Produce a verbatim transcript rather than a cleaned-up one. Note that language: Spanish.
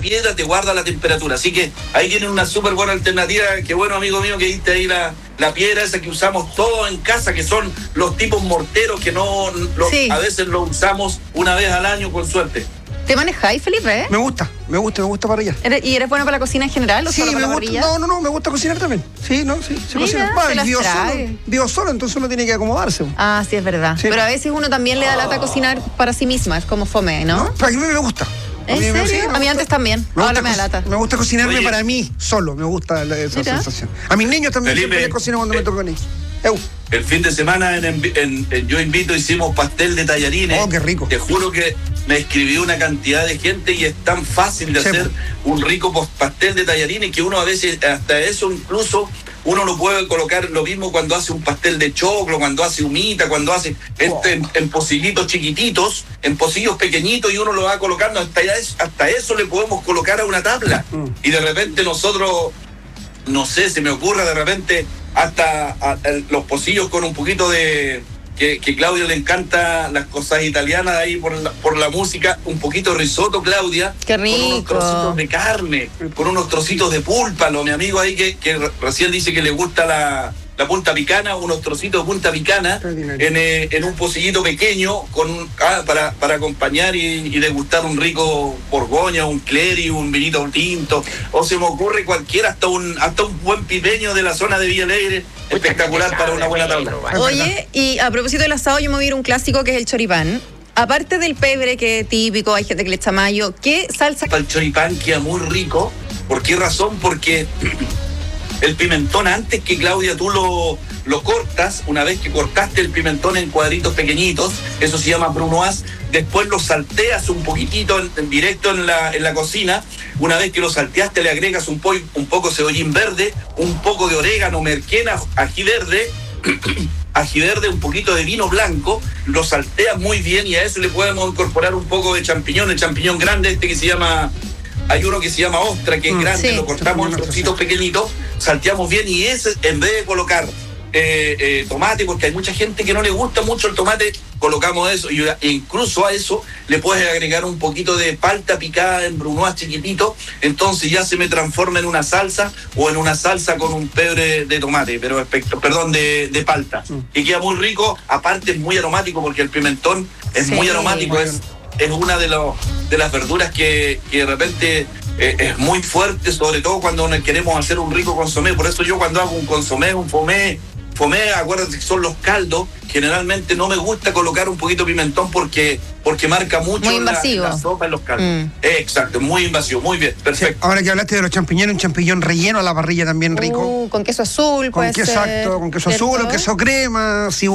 piedra te guarda la temperatura. Así que ahí tienen una súper buena alternativa. Qué bueno, amigo mío, que diste ahí la, la piedra esa que usamos todos en casa, que son los tipos morteros que no lo, sí. a veces lo usamos una vez al año con suerte. ¿Te manejáis, Felipe? Me gusta, me gusta, me gusta parrillar. ¿Y eres bueno para la cocina en general o sí, solo para me la gusta, parrilla? No, no, no, me gusta cocinar también. Sí, no, sí, se Mira, cocina. Va, se las vivo, trae. solo, vivo solo, entonces uno tiene que acomodarse. Ah, sí, es verdad. Sí. Pero a veces uno también le da lata a cocinar para sí misma, es como fome, ¿no? No, para mí me gusta. ¿En a mí, serio? sí, a mí antes también, me ahora me da lata. Me gusta cocinarme Oye. para mí solo, me gusta la, esa Mira. sensación. A mis niños también Felipe, siempre les cocino cuando eh, me toca con ellos. Eu. El fin de semana en, en, en Yo Invito hicimos pastel de tallarines. Oh, qué rico. Te juro que me escribió una cantidad de gente y es tan fácil de sí, hacer un rico pastel de tallarines que uno a veces, hasta eso incluso, uno lo puede colocar lo mismo cuando hace un pastel de choclo, cuando hace humita, cuando hace este, en, en pocillitos chiquititos, en pocillos pequeñitos, y uno lo va colocando. Hasta, eso, hasta eso le podemos colocar a una tabla. Mm. Y de repente nosotros, no sé, se me ocurre de repente hasta a, a, los pocillos con un poquito de... Que, que Claudia le encanta las cosas italianas ahí por la, por la música, un poquito de risotto, Claudia. Qué rico. Con unos trocitos de carne, con unos trocitos de púlpalo. Mi amigo ahí que, que recién dice que le gusta la, la punta picana, unos trocitos de punta picana en, eh, en un pocillito pequeño con ah, para, para acompañar y, y degustar un rico Borgoña, un Cleri, un vinito tinto, o se me ocurre cualquiera, hasta un hasta un buen pipeño de la zona de Villa Alegre. Espectacular para una buena tabla. Oye, y a propósito del asado, yo me voy a ir a un clásico que es el choripán. Aparte del pebre, que es típico, hay gente que le echa mayo, ¿qué salsa? Para el choripán queda muy rico. ¿Por qué razón? Porque el pimentón, antes que Claudia tú lo, lo cortas, una vez que cortaste el pimentón en cuadritos pequeñitos, eso se llama brunoise, después lo salteas un poquitito en, en directo en la, en la cocina. Una vez que lo salteaste le agregas un, po un poco cebollín verde, un poco de orégano, merquena, ají verde, ají verde, un poquito de vino blanco, lo salteas muy bien y a eso le podemos incorporar un poco de champiñón, el champiñón grande este que se llama... Hay uno que se llama ostra, que es mm, grande, sí. Lo cortamos en trocitos pequeñitos, salteamos bien y ese, en vez de colocar eh, eh, tomate, porque hay mucha gente que no le gusta mucho el tomate, colocamos eso y e incluso a eso le puedes agregar un poquito de palta picada en brunoise chiquitito, entonces ya se me transforma en una salsa o en una salsa con un pebre de tomate, pero respecto, perdón, de, de palta. Mm. Y queda muy rico, aparte es muy aromático porque el pimentón es sí, muy aromático, es... es una de, los, de las verduras que, que de repente eh, es muy fuerte, sobre todo cuando queremos hacer un rico consomé. Por eso yo cuando hago un consomé, un fomé, fomé, acuérdate que son los caldos, generalmente no me gusta colocar un poquito de pimentón porque, porque marca mucho muy invasivo. La, la sopa en los caldos. Mm. Eh, exacto, muy invasivo, muy bien, perfecto. Sí, ahora que hablaste de los champiñones, un champiñón relleno a la parrilla también rico. Uh, con queso azul, con puede queso, ser. Exacto, con queso azul o queso crema, si